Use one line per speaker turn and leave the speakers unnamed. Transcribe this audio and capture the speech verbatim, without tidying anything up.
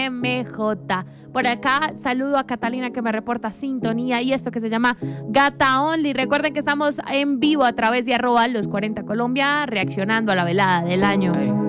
M J. Por acá saludo a Catalina que me reporta sintonía y esto que se llama Gata Only. Recuerden que estamos en vivo a través de arroba los cuarenta Colombia reaccionando a la velada del año.
Hey.